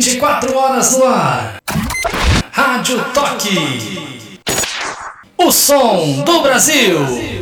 24 horas no ar. Rádio Toque. O som do Brasil.